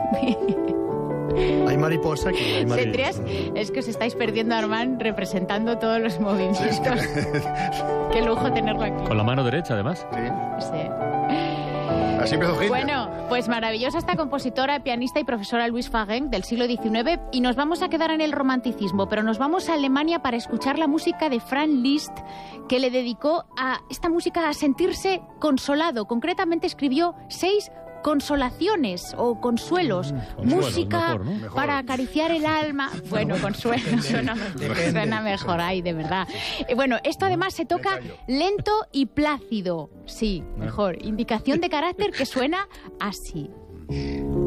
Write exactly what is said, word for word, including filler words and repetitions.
Hay mariposa aquí, hay mariposa. Tendrías, es que os estáis perdiendo a Armand representando todos los movimientos. Sí, es que... Qué lujo tenerlo aquí. Con la mano derecha, además. Sí. Sí. Así empezó Hitler. Bueno, pues maravillosa esta compositora, pianista y profesora Louise Fagen del siglo diecinueve, y nos vamos a quedar en el romanticismo, pero nos vamos a Alemania para escuchar la música de Franz Liszt, que le dedicó a esta música a sentirse consolado. Concretamente escribió seis consolaciones o consuelos, Consuelo, música mejor, ¿no? Mejor. para acariciar el alma. Bueno, consuelo, suena mejor, suena mejor, ay, de verdad. Eh, Bueno, esto además se toca lento y plácido. Sí, mejor. Indicación de carácter que suena así.